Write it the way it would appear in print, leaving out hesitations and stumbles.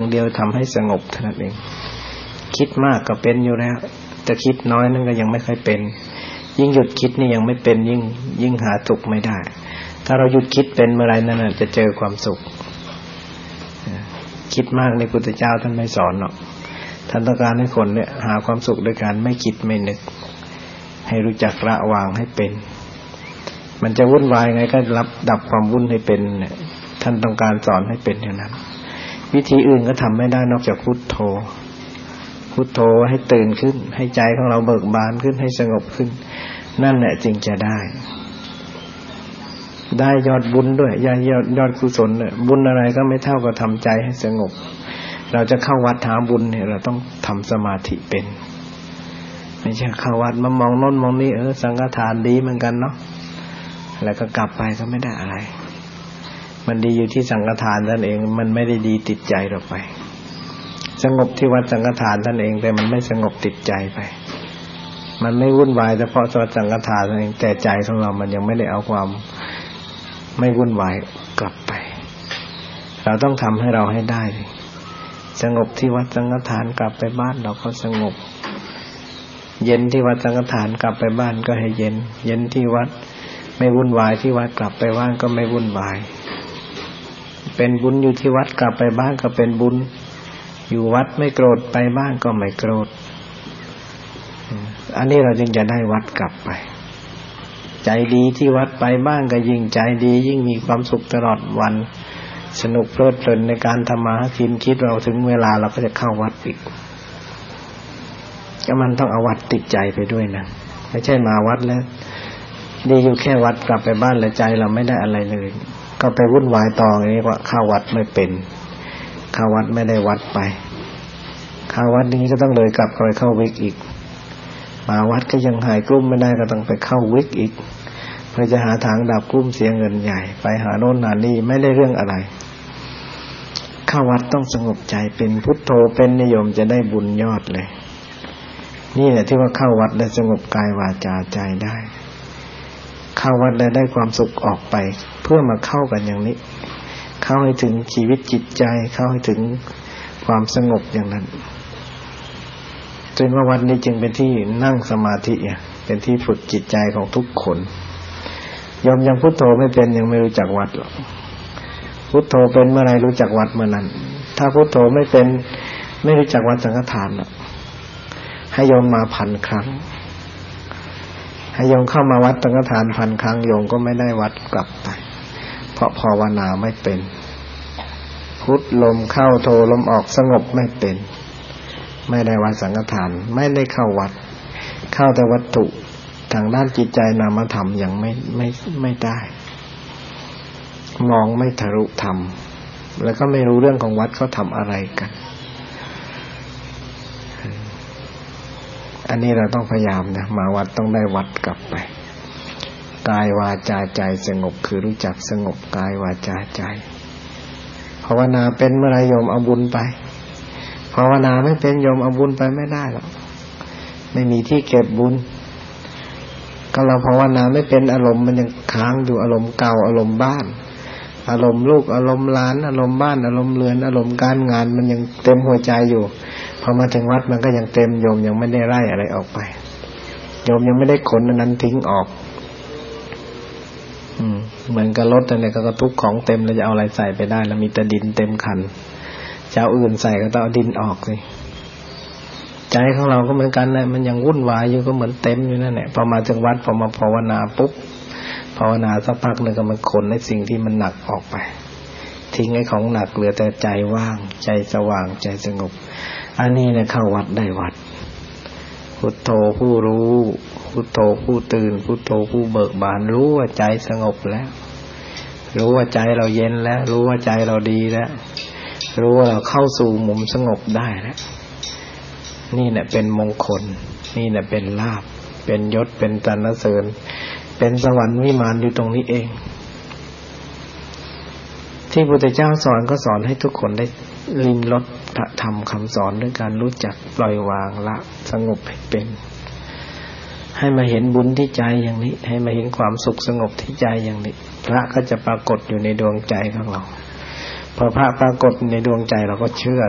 เดียวทำให้สงบเท่านั้นเองคิดมากก็เป็นอยู่แล้วแต่คิดน้อยนั่นก็ยังไม่ค่อยเป็นยิ่งหยุดคิดนี่ยังไม่เป็นยิ่งหาสุขไม่ได้ถ้าเราหยุดคิดเป็นเมื่อไรนั่นจะเจอความสุขคิดมากในพุทธเจ้าท่านไม่สอนหรอกท่านต้องการให้คนเนี่ยหาความสุขด้วยการไม่คิดไม่นึกให้รู้จักละวางให้เป็นมันจะวุ่นวายไงก็ดับความวุ่นให้เป็นเนี่ยท่านต้องการสอนให้เป็นอย่างนั้นวิธีอื่นก็ทำไม่ได้นอกจากพุทโธพุทโธให้ตื่นขึ้นให้ใจของเราเบิกบานขึ้นให้สงบขึ้นนั่นแหละจึงจะได้ยอดบุญด้วยยอดกุศลเนี่ยบุญอะไรก็ไม่เท่ากับทำใจให้สงบเราจะเข้าวัดหาบุญเนี่ยเราต้องทำสมาธิเป็นไม่ใช่เข้าวัดมามองโน้นมองนี่สังฆทานดีเหมือนกันเนาะแล้วก็กลับไปก็ไม่ได้อะไรมันดีอยู่ที่สังฆทานนั่นเองมันไม่ได้ดีติดใจเราไปสงบที่วัดสังฆทานนั่นเองแต่มันไม่สงบติดใจไปมันไม่วุ่นวายเฉพาะวัดสังฆทานนั่นเองแต่ใจของเรามันยังไม่ได้เอาความไม่วุ่นวายกลับไปเราต้องทำให้เราให้ได้สงบที่วัดสังฆทานกลับไปบ้านเราก็สงบเย็นที่วัดสังฆทานกลับไปบ้านก็ให้เย็นที่วัดไม่วุ่นวายที่วัดกลับไปบ้านก็ไม่วุ่นวายเป็นบุญอยู่ที่วัดกลับไปบ้านก็เป็นบุญอยู่วัดไม่โกรธไปบ้านก็ไม่โกรธอันนี้เราจึงจะได้วัดกลับไปใจดีที่วัดไปบ้านก็ยิ่งใจดียิ่งมีความสุขตลอดวันสนุกเพลิดเพลินในการทำมาหากินคิดเราถึงเวลาเราก็จะเข้าวัดอีกก็มันต้องเอาวัดติดใจไปด้วยนะไม่ใช่มาวัดแล้วดีอยู่แค่วัดกลับไปบ้านแล้วใจเราไม่ได้อะไรเลยก็ไปวุ่นวายต่ออย่างนี้ว่าเข้าวัดไม่เป็นเข้าวัดไม่ได้วัดไปเข้าวัดนี้ก็ต้องเลยกลับไปเข้าวิกอีกมาวัดก็ยังหายกลุ้มไม่ได้ก็ต้องไปเข้าวิกอีกเพื่อจะหาทางดับกลุ้มเสียเงินใหญ่ไปหาโน่นหานี่ไม่ได้เรื่องอะไรเข้าวัดต้องสงบใจเป็นพุทโธเป็นนิยมจะได้บุญยอดเลยนี่แหละที่ว่าเข้าวัดได้สงบกายวาจาใจได้เข้าวัดได้ความสุขออกไปเพื่อมาเข้ากันอย่างนี้เข้าให้ถึงชีวิตจิตใจเข้าให้ถึงความสงบอย่างนั้นจึงว่าวัดนี้จึงเป็นที่นั่งสมาธิเป็นที่ฝึกจิตใจของทุกคนยอมยังพุทโธไม่เป็นยังไม่รู้จักวัดหรอกพุทโธเป็นเมื่อไรรู้จักวัดเมื่อนั้นถ้าพุทโธไม่เป็นไม่รู้จักวัดสังฆทานหรอกให้โยมมา1,000 ครั้งให้โยมเข้ามาวัดสังฆทาน1,000 ครั้งโยมก็ไม่ได้วัดกลับไปเพราะภาวนาไม่เป็นพุทลมเข้าโธลมออกสงบไม่เป็นไม่ได้วัดสังฆทานไม่ได้เข้าวัดเข้าแต่วัตถุทางด้านจิตใจนามธรรมยังไม่ได้มองไม่ทะลุธรรมแล้วก็ไม่รู้เรื่องของวัดเขาทำอะไรกันอันนี้เราต้องพยายามนะมาวัดต้องได้วัดกลับไปกายวาจาใจสงบคือรู้จักสงบกายวาจาใจภาวนาเป็นเมื่อไรโยมเอาบุญไปภาวนาไม่เป็นโยมเอาบุญไปไม่ได้หรอกไม่มีที่เก็บบุญก็เราภาวนาไม่เป็นอารมณ์มันยังค้างอยู่อารมณ์เก่าอารมณ์บ้านอารมณ์ลูกอารมณ์หลานอารมณ์บ้านอารมณ์เรือนอารมณ์การงานมันยังเต็มหัวใจอยู่พอมาถึงวัดมันก็ยังเต็มโยมยังไม่ได้ไล่อะไรออกไปโยมยังไม่ได้ขนอันนั้นทิ้งออกเหมือนกับรถเนี่ยก็ทุกของเต็มแล้วจะเอาอะไรใส่ไปได้แล้วมีแต่ดินเต็มคันจะเอาอื่นใส่ก็ต้องเอาดินออกสิใจของเราก็เหมือนกันนะมันยังวุ่นวายอยู่ก็เหมือนเต็มอยู่นั่นแหละพอมาถึงวัดพอมาภาวนาปุ๊บภาวนาสักพักนึงก็มันขนในสิ่งที่มันหนักออกไปทิ้งไอ้ของหนักเหลือแต่ใจว่างใจสว่างใจสงบอันนี้เนี่ยเข้าวัดได้วัดพุทโธผู้รู้พุทโธผู้ตื่นพุทโธผู้เบิกบานรู้ว่าใจสงบแล้วรู้ว่าใจเราเย็นแล้วรู้ว่าใจเราดีแล้วรู้ว่าเราเข้าสู่มุมสงบได้แล้วนี่แหละเป็นมงคลนี่แหละเป็นลาภเป็นยศเป็นสรรเสริญเป็นสวรรค์วิมานอยู่ตรงนี้เองที่พระพุทธเจ้าสอนก็สอนให้ทุกคนได้ลิ้มรสธรรมคำสอนด้วยการรู้จักปล่อยวางละสงบให้เป็นให้มาเห็นบุญที่ใจอย่างนี้ให้มาเห็นความสุขสงบที่ใจอย่างนี้พระก็จะปรากฏอยู่ในดวงใจของเราพอพระปรากฏในดวงใจเราก็เชื่อ